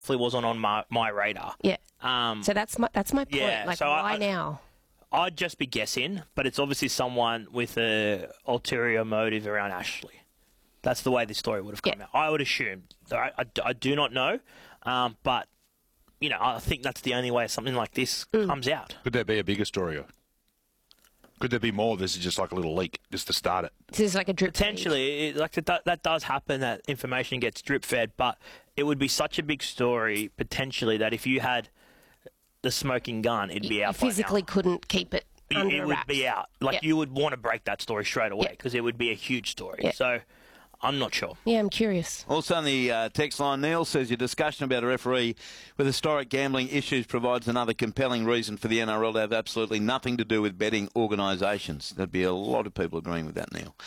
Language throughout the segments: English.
wasn't on my radar. Yeah. So that's my point. Yeah, like, so why now? I'd just be guessing, but it's obviously someone with a ulterior motive around Ashley. That's the way this story would have come out. I would assume. I do not know, but I think that's the only way something like this comes out. Could there be a bigger story? Could there be more? This is just like a little leak, just to start it. This is like a drip Potentially, that does happen, that information gets drip-fed, but it would be such a big story, potentially, that if you had the smoking gun, it'd be out by now. You physically couldn't keep it under It would wraps. be out. You would want to break that story straight away because it would be a huge story. Yeah. So I'm not sure. Yeah, I'm curious. Also on the text line, Neil says your discussion about a referee with historic gambling issues provides another compelling reason for the NRL to have absolutely nothing to do with betting organisations. There'd be a lot of people agreeing with that, Neil.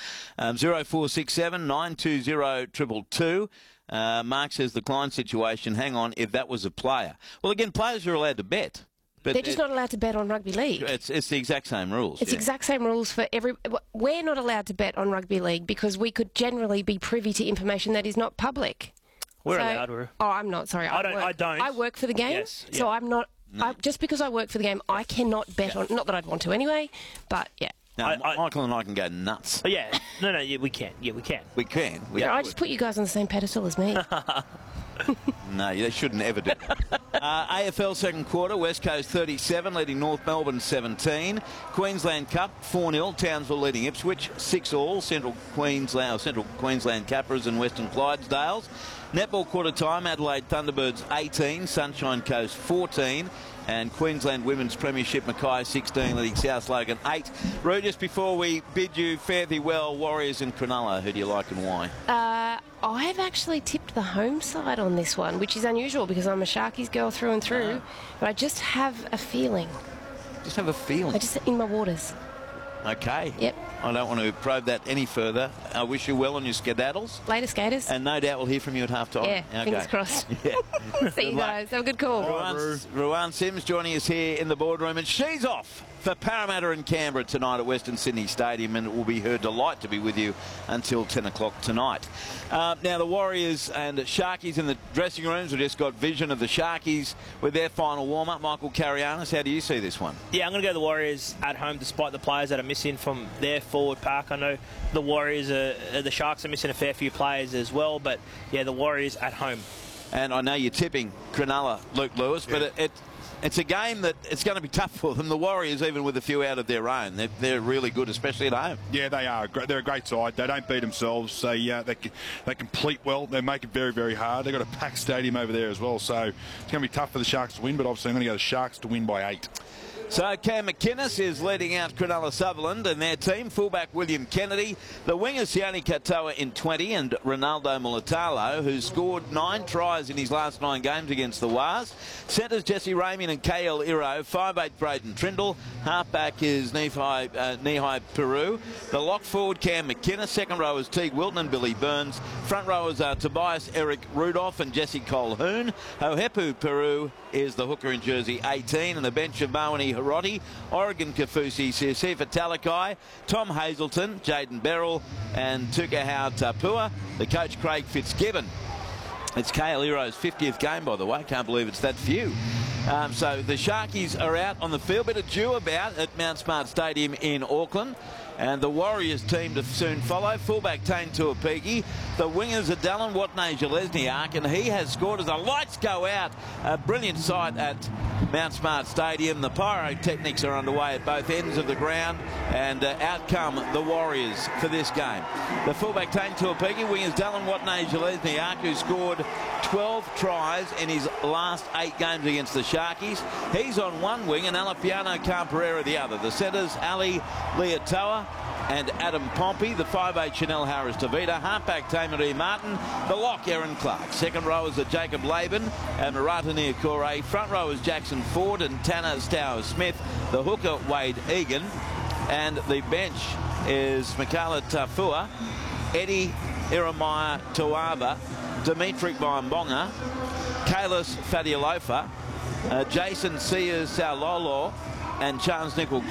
0467 920 222. Mark says the Klein situation, hang on, if that was a player. Well, again, players are allowed to bet. But they're just not allowed to bet on rugby league. It's the exact same rules. It's exact same rules for every... We're not allowed to bet on rugby league because we could generally be privy to information that is not public. We're allowed. Oh, I'm not. Sorry. I don't. I work for the game, Yes, yeah. so I'm not... just because I work for the game, I cannot bet on... Not that I'd want to anyway, but yeah. No, Michael and I can go nuts. Oh, yeah. No, we can. Yeah, we can. We can. I just put you guys on the same pedestal as me. No, they shouldn't ever do. AFL second quarter, West Coast 37, leading North Melbourne 17. Queensland Cup 4-0, Townsville leading Ipswich 6-all. Central Queensland Capras and Western Clydesdales. Netball quarter time, Adelaide Thunderbirds 18, Sunshine Coast 14. And Queensland Women's Premiership, Mackay 16, leading South Logan 8. Roo, just before we bid you fare thee well, Warriors and Cronulla, who do you like and why? I have actually tipped the home side on this one, which is unusual because I'm a Sharkies girl through and through. But I just have a feeling. Just have a feeling? I just in my waters. Okay. Yep. I don't want to probe that any further. I wish you well on your skedaddles. Later, skaters. And no doubt we'll hear from you at half-time. Yeah, okay. fingers crossed. Yeah. See you guys. Have a good call. Ruan Sims joining us here in the boardroom, and she's off for Parramatta and Canberra tonight at Western Sydney Stadium, and it will be her delight to be with you until 10 o'clock tonight. Now, the Warriors and Sharkies in the dressing rooms. We just got vision of the Sharkies with their final warm-up. Michael Carianis, how do you see this one? Yeah, I'm going to go the Warriors at home, despite the players that are missing from their forward pack. I know the Warriors, the Sharks are missing a fair few players as well, but yeah, the Warriors at home. And I know you're tipping Cronulla, Luke Lewis, but it's a game that it's going to be tough for them. The Warriors, even with a few out of their own, they're really good, especially at home. Yeah, they are. They're a great side. They don't beat themselves. They complete well. They make it very, very hard. They've got a packed stadium over there as well, so it's going to be tough for the Sharks to win, but obviously I'm going to go the Sharks to win by 8. So Cam McInnes is leading out Cronulla Sutherland and their team. Fullback William Kennedy. The wingers Sione Katoa in 20 and Ronaldo Mulatalo, who scored 9 tries in his last 9 games against the Wars. Centres Jesse Ramian and KL Iro. 5'8" Braden Trindle. Halfback is Nihai Peru. The lock forward Cam McInnes. Second row is Teague Wilton and Billy Burns. Front rowers are Tobias Eric Rudolph and Jesse Colhoun. Hohepu Peru is the hooker in jersey 18, and the bench of Mawani Hiroti, Oregon Kafusi, Sifa Talakai, Tom Hazelton, Jaden Beryl and Tukahau Tapua. The coach Craig Fitzgibbon. It's Kale Iro's 50th game, by the way. Can't believe it's that few. So the Sharkies are out on the field. Bit of dew about at Mount Smart Stadium in Auckland. And the Warriors team to soon follow. Fullback Tane Tuapiki. The wingers are Dallin Watney-Jalesniak, and he has scored as the lights go out. A brilliant sight at Mount Smart Stadium. The pyrotechnics are underway at both ends of the ground, and out come the Warriors for this game. The fullback Tane Tuapiki, wingers Dallin Watney-Jalesniak, who scored 12 tries in his last 8 games against the Sharkies. He's on one wing and Alapiano Camperera the other. The centres Ali Leotoa and Adam Pompey. The 5'8" Chanel Harris Tavita. Halfback Tamaree Martin. The lock Aaron Clark. Second rowers are Jacob Laban and Marata Niokore. Front rowers Jackson Ford and Tanner Stower Smith. The hooker Wade Egan. And the bench is Michaela Tafua, Eddie Iremaya Tuava, Dimitri Baimbonga, Kalis Fadialofa, Jason Sears Saulolo, and Charles Nickel